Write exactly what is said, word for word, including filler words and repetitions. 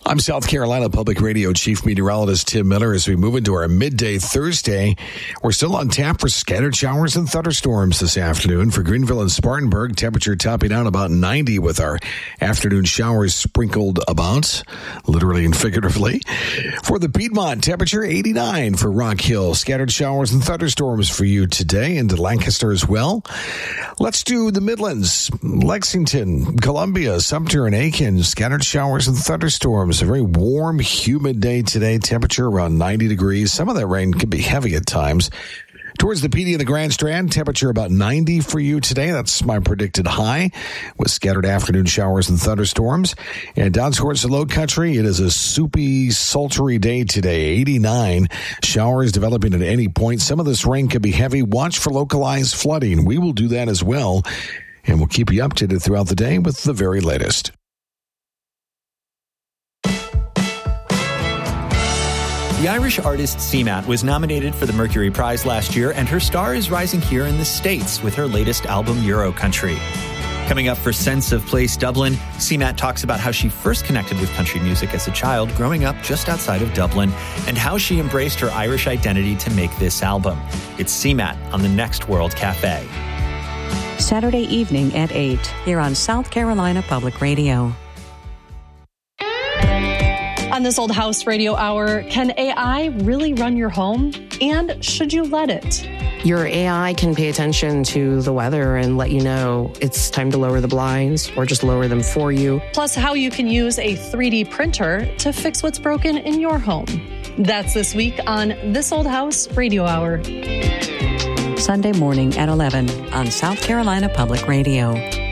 I'm South Carolina Public Radio Chief Meteorologist Tim Miller. As we move into our midday Thursday, we're still on tap for scattered showers and thunderstorms this afternoon. For Greenville and Spartanburg, temperature topping out about ninety with our afternoon showers sprinkled about, literally and figuratively. For the Piedmont, temperature eighty-nine. For Rock Hill, scattered showers and thunderstorms for you today, and to Lancaster as well. Let's do the Midlands, Lexington, Columbia, Sumter, and Aiken, scattered showers and thunderstorms. A very warm, humid day today. Temperature around ninety degrees. Some of that rain can be heavy at times. Towards the P D and the Grand Strand, temperature about ninety for you today. That's my predicted high, with scattered afternoon showers and thunderstorms. And down towards the Low Country, it is a soupy, sultry day today. eighty-nine. Showers developing at any point. Some of this rain could be heavy. Watch for localized flooding. We will do that as well. And we'll keep you updated throughout the day with the very latest. The Irish artist Seamat was nominated for the Mercury Prize last year, and her star is rising here in the States with her latest album, Euro Country. Coming up for Sense of Place Dublin, Seamat talks about how she first connected with country music as a child growing up just outside of Dublin, and how she embraced her Irish identity to make this album. It's Seamat on the Next World Cafe. Saturday evening at eight, here on South Carolina Public Radio. On This Old House Radio Hour, can A I really run your home? And should you let it? Your A I can pay attention to the weather and let you know it's time to lower the blinds or just lower them for you. Plus, how you can use a three D printer to fix what's broken in your home. That's this week on This Old House Radio Hour. Sunday morning at eleven on South Carolina Public Radio.